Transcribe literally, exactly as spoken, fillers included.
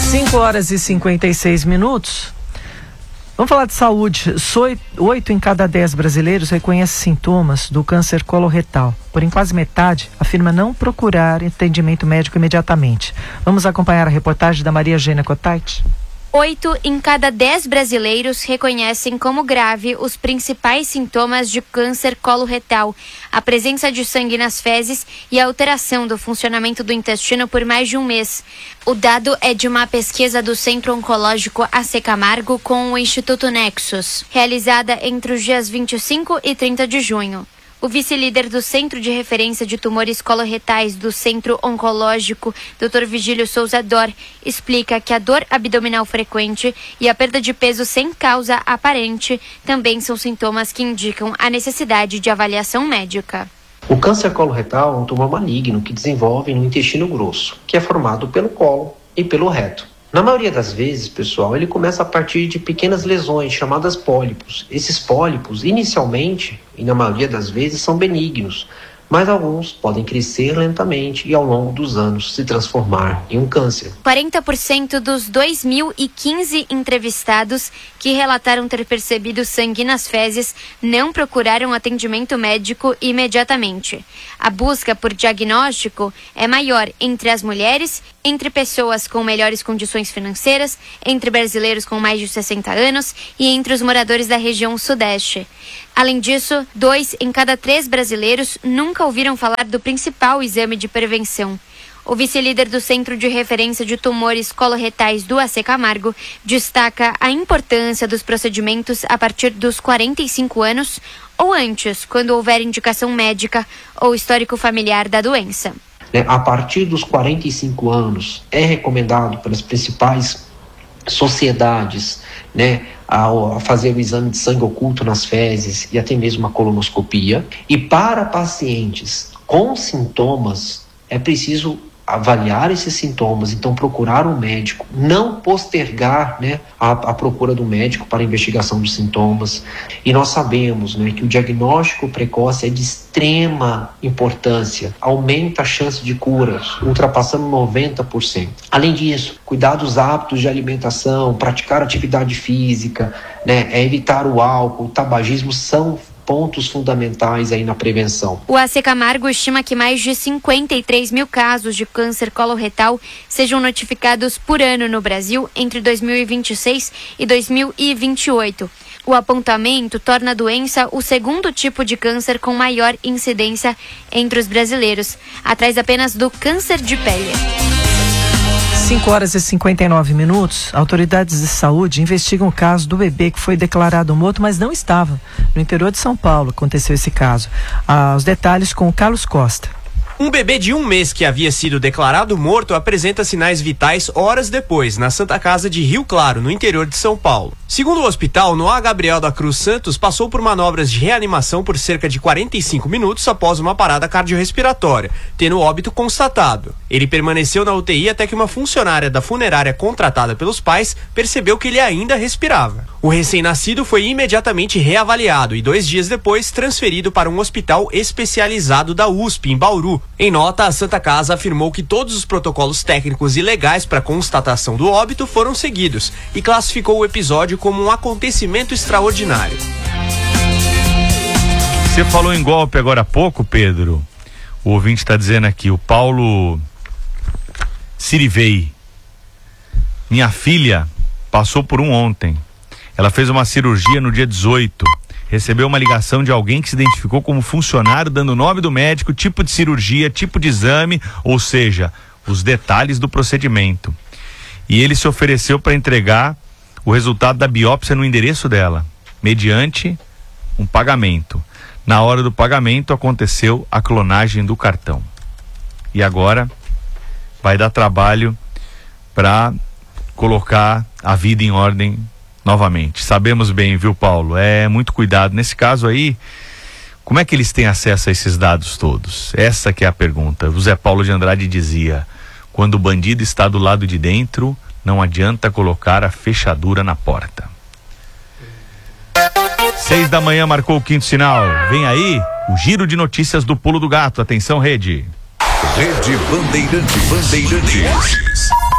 cinco horas e cinquenta e seis minutos. Vamos falar de saúde. Oito em cada dez brasileiros reconhecem sintomas do câncer coloretal. Porém, quase metade afirma não procurar atendimento médico imediatamente. Vamos acompanhar a reportagem da Maria Eugênia Cottait. Oito em cada dez brasileiros reconhecem como grave os principais sintomas de câncer coloretal, a presença de sangue nas fezes e a alteração do funcionamento do intestino por mais de um mês. O dado é de uma pesquisa do Centro Oncológico A C Camargo com o Instituto Nexus, realizada entre os dias vinte e cinco e trinta de junho. O vice-líder do Centro de Referência de Tumores Coloretais do Centro Oncológico, doutor Vigílio Souza Dor, explica que a dor abdominal frequente e a perda de peso sem causa aparente também são sintomas que indicam a necessidade de avaliação médica. O câncer coloretal é um tumor maligno que desenvolve no intestino grosso, que é formado pelo colo e pelo reto. Na maioria das vezes, pessoal, ele começa a partir de pequenas lesões chamadas pólipos. Esses pólipos, inicialmente, e na maioria das vezes, são benignos, mas alguns podem crescer lentamente e ao longo dos anos se transformar em um câncer. quarenta por cento dos dois mil e quinze entrevistados que relataram ter percebido sangue nas fezes não procuraram atendimento médico imediatamente. A busca por diagnóstico é maior entre as mulheres, entre pessoas com melhores condições financeiras, entre brasileiros com mais de sessenta anos e entre os moradores da região sudeste. Além disso, dois em cada três brasileiros nunca ouviram falar do principal exame de prevenção. O vice-líder do Centro de Referência de Tumores Coloretais do A C Camargo destaca a importância dos procedimentos a partir dos quarenta e cinco anos ou antes, quando houver indicação médica ou histórico familiar da doença. A partir dos quarenta e cinco anos, é recomendado pelas principais sociedades, né, a, a fazer o exame de sangue oculto nas fezes e até mesmo uma colonoscopia. E para pacientes com sintomas, é preciso avaliar esses sintomas, então procurar um médico, não postergar, né, a, a procura do médico para a investigação dos sintomas. E nós sabemos, né, que o diagnóstico precoce é de extrema importância, aumenta a chance de cura, ultrapassando noventa por cento. Além disso, cuidar dos hábitos de alimentação, praticar atividade física, né, é evitar o álcool, o tabagismo são pontos fundamentais aí na prevenção. O A C Camargo estima que mais de cinquenta e três mil casos de câncer coloretal sejam notificados por ano no Brasil entre dois mil e vinte e seis e dois mil e vinte e oito. O apontamento torna a doença o segundo tipo de câncer com maior incidência entre os brasileiros, atrás apenas do câncer de pele. cinco horas e cinquenta e nove minutos, autoridades de saúde investigam o caso do bebê que foi declarado morto, mas não estava. No interior de São Paulo aconteceu esse caso. Ah, os detalhes com o Carlos Costa. Um bebê de um mês que havia sido declarado morto apresenta sinais vitais horas depois, na Santa Casa de Rio Claro, no interior de São Paulo. Segundo o hospital, Noah Gabriel da Cruz Santos passou por manobras de reanimação por cerca de quarenta e cinco minutos após uma parada cardiorrespiratória, tendo óbito constatado. Ele permaneceu na U T I até que uma funcionária da funerária contratada pelos pais percebeu que ele ainda respirava. O recém-nascido foi imediatamente reavaliado e dois dias depois transferido para um hospital especializado da U S P, em Bauru. Em nota, a Santa Casa afirmou que todos os protocolos técnicos e legais para constatação do óbito foram seguidos e classificou o episódio como um acontecimento extraordinário. Você falou em golpe agora há pouco, Pedro. O ouvinte está dizendo aqui, o Paulo Sirivei. Minha filha passou por um ontem. Ela fez uma cirurgia no dia dezoito. Recebeu uma ligação de alguém que se identificou como funcionário, dando o nome do médico, tipo de cirurgia, tipo de exame, ou seja, os detalhes do procedimento. E ele se ofereceu para entregar o resultado da biópsia no endereço dela, mediante um pagamento. Na hora do pagamento aconteceu a clonagem do cartão. E agora vai dar trabalho para colocar a vida em ordem novamente. Sabemos bem, viu, Paulo? É muito cuidado. Nesse caso aí, como é que eles têm acesso a esses dados todos? Essa que é a pergunta. O Zé Paulo de Andrade dizia: quando o bandido está do lado de dentro, não adianta colocar a fechadura na porta. Seis da manhã marcou o quinto sinal. Vem aí o giro de notícias do Pulo do Gato. Atenção, Rede. Rede Bandeirantes. Bandeirantes.